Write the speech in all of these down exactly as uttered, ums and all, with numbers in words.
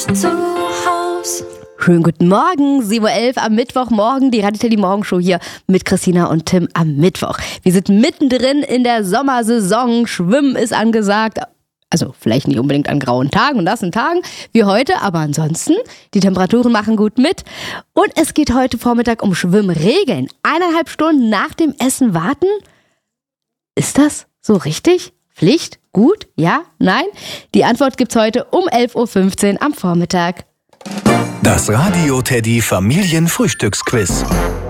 Zu Haus. Schönen guten Morgen, sieben Uhr elf am Mittwochmorgen, die Radio Teddy Morgenshow hier mit Christina und Tim am Mittwoch. Wir sind mittendrin in der Sommersaison, Schwimmen ist angesagt. Also vielleicht nicht unbedingt an grauen Tagen und nassen Tagen wie heute, aber ansonsten, die Temperaturen machen gut mit. Und es geht heute Vormittag um Schwimmregeln. Eineinhalb Stunden nach dem Essen warten? Ist das so richtig? Pflicht? Gut? Ja? Nein? Die Antwort gibt's heute um elf Uhr fünfzehn am Vormittag. Das Radio Teddy Familienfrühstücksquiz.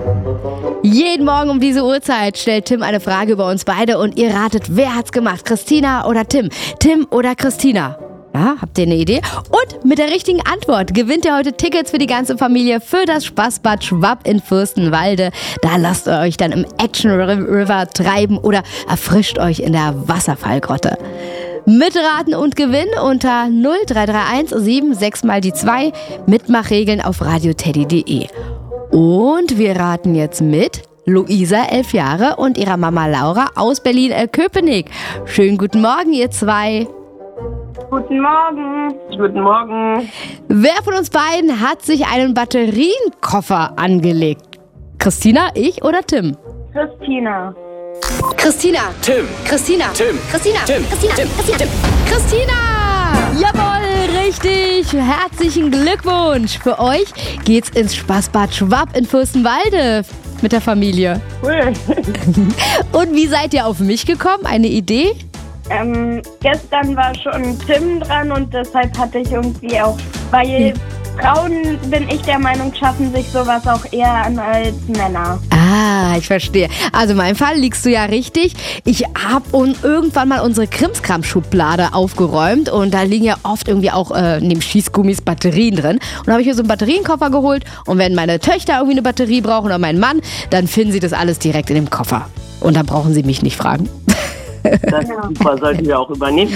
Jeden Morgen um diese Uhrzeit stellt Tim eine Frage über uns beide und ihr ratet, wer hat's gemacht? Christina oder Tim? Tim oder Christina? Ja, habt ihr eine Idee? Und mit der richtigen Antwort gewinnt ihr heute Tickets für die ganze Familie für das Spaßbad Schwapp in Fürstenwalde. Da lasst ihr euch dann im Action River treiben oder erfrischt euch in der Wasserfallgrotte. Mitraten und gewinnen unter null drei drei eins sieben sechs mal die zwei. Mitmachregeln auf radioteddy punkt de. Und wir raten jetzt mit Luisa, elf Jahre, und ihrer Mama Laura aus Berlin-Köpenick. Schönen guten Morgen, ihr zwei. Guten Morgen. Guten Morgen. Wer von uns beiden hat sich einen Batterienkoffer angelegt? Christina, ich oder Tim? Christina. Christina. Tim. Christina. Tim. Christina. Tim. Christina. Tim. Christina. Tim. Christina. Jawohl, richtig. Herzlichen Glückwunsch. Für euch geht's ins Spaßbad Schwapp in Fürstenwalde mit der Familie. Cool. Und wie seid ihr auf mich gekommen? Eine Idee? Ähm, gestern war schon Tim dran und deshalb hatte ich irgendwie auch, weil Frauen, bin ich der Meinung, schaffen sich sowas auch eher an als Männer. Ah, ich verstehe. Also in meinem Fall liegst du ja richtig. Ich habe irgendwann mal unsere Krimskram-Schublade aufgeräumt und da liegen ja oft irgendwie auch äh, neben Schießgummis Batterien drin. Und da habe ich mir so einen Batterienkoffer geholt und wenn meine Töchter irgendwie eine Batterie brauchen oder mein Mann, dann finden sie das alles direkt in dem Koffer. Und dann brauchen sie mich nicht fragen. Das ist super, sollten wir auch übernehmen.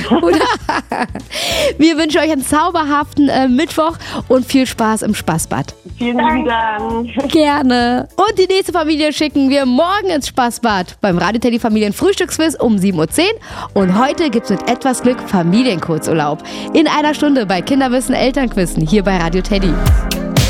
Wir wünschen euch einen zauberhaften äh, Mittwoch und viel Spaß im Spaßbad. Vielen lieben Dank. Gerne. Und die nächste Familie schicken wir morgen ins Spaßbad beim Radio Teddy Familien Frühstücksquiz um sieben Uhr zehn. Und heute gibt es mit etwas Glück Familienkurzurlaub. In einer Stunde bei Kinderwissen Elternquizen hier bei Radio Teddy.